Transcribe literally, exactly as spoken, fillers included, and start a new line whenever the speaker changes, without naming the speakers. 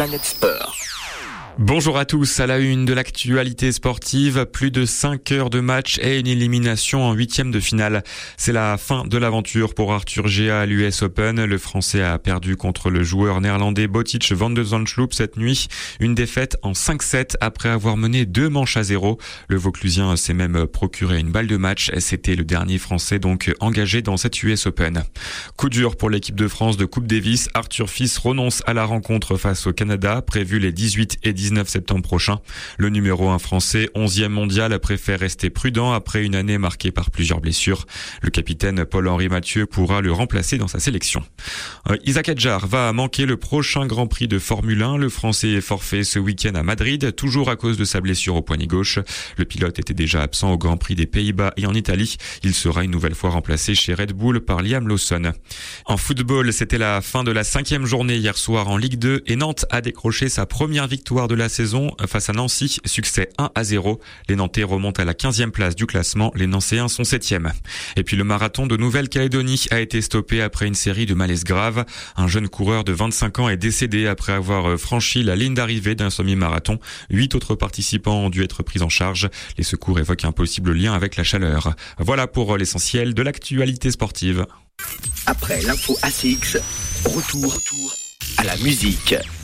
Planète Sport.
Bonjour à tous, à la une de l'actualité sportive, plus de cinq heures de match et une élimination en huitième de finale. C'est la fin de l'aventure pour Arthur Gea à l'U S Open. Le Français a perdu contre le joueur néerlandais Botic van de Zandschulp cette nuit. Une défaite en cinq sept après avoir mené deux manches à zéro. Le Vauclusien s'est même procuré une balle de match. C'était le dernier Français donc engagé dans cette U S Open. Coup dur pour l'équipe de France de Coupe Davis. Arthur Fils renonce à la rencontre face au Canada, prévue les dix-huit et dix-neuf septembre prochain. Le numéro un français, onzième mondial, préfère rester prudent après une année marquée par plusieurs blessures. Le capitaine Paul-Henri Mathieu pourra le remplacer dans sa sélection. Euh, Isaac Adjar va manquer le prochain Grand Prix de Formule un. Le français est forfait ce week-end à Madrid, toujours à cause de sa blessure au poignet gauche. Le pilote était déjà absent au Grand Prix des Pays-Bas et en Italie. Il sera une nouvelle fois remplacé chez Red Bull par Liam Lawson. En football, c'était la fin de la cinquième journée hier soir en Ligue deux et Nantes a décroché sa première victoire de la saison face à Nancy, succès un à zéro. Les Nantais remontent à la quinzième place du classement, les Nancéens sont septième. Et puis le marathon de Nouvelle-Calédonie a été stoppé après une série de malaises graves. Un jeune coureur de vingt-cinq ans est décédé après avoir franchi la ligne d'arrivée d'un semi-marathon. Huit autres participants ont dû être pris en charge. Les secours évoquent un possible lien avec la chaleur. Voilà pour l'essentiel de l'actualité sportive.
Après l'info A C X, retour, retour à la musique.